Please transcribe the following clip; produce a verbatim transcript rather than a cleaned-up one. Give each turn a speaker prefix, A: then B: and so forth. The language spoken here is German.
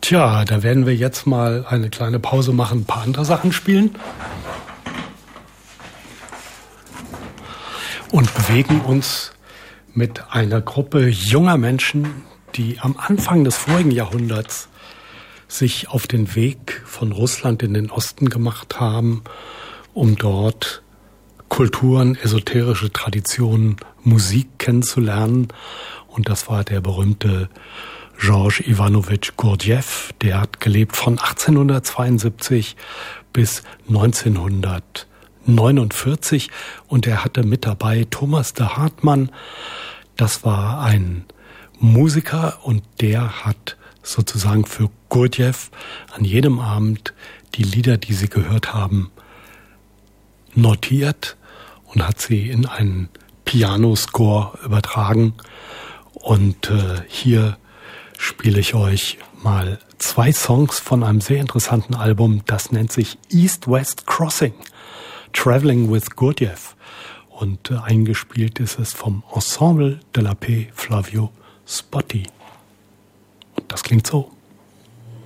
A: Tja, da werden wir jetzt mal eine kleine Pause machen, ein paar andere Sachen spielen. Und bewegen uns mit einer Gruppe junger Menschen, die am Anfang des vorigen Jahrhunderts sich auf den Weg von Russland in den Osten gemacht haben, um dort Kulturen, esoterische Traditionen, Musik kennenzulernen. Und das war der berühmte Georgi Iwanowitsch Gurdjieff. Der hat gelebt von achtzehnhundertzweiundsiebzig bis neunzehnhundertneunundvierzig und er hatte mit dabei Thomas de Hartmann. Das war ein Musiker und der hat sozusagen für Gurdjieff an jedem Abend die Lieder, die sie gehört haben, notiert und hat sie in einen Pianoscore übertragen. Und äh, hier spiele ich euch mal zwei Songs von einem sehr interessanten Album. Das nennt sich East-West Crossing, Traveling with Gurdjieff. Und äh, eingespielt ist es vom Ensemble de la Paix Flavio Spotti. Und das klingt so.